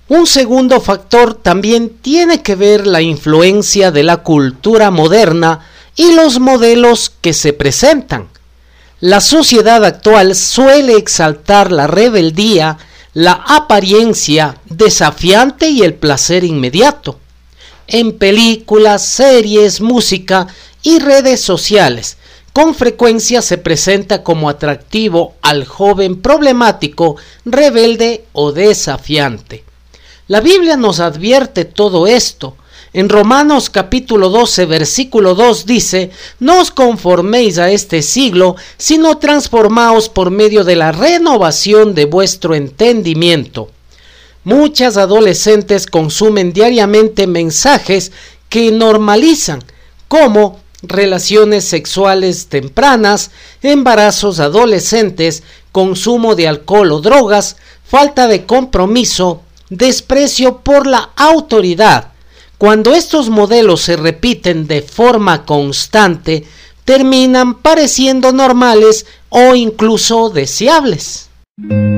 Un segundo factor también tiene que ver la influencia de la cultura moderna y los modelos que se presentan. La sociedad actual suele exaltar la rebeldía, la apariencia desafiante y el placer inmediato. En películas, series, música y redes sociales, con frecuencia se presenta como atractivo al joven problemático, rebelde o desafiante. La Biblia nos advierte todo esto. En Romanos capítulo 12, versículo 2 dice: no os conforméis a este siglo, sino transformaos por medio de la renovación de vuestro entendimiento. Muchas adolescentes consumen diariamente mensajes que normalizan, como relaciones sexuales tempranas, embarazos adolescentes, consumo de alcohol o drogas, falta de compromiso, desprecio por la autoridad. Cuando estos modelos se repiten de forma constante, terminan pareciendo normales o incluso deseables.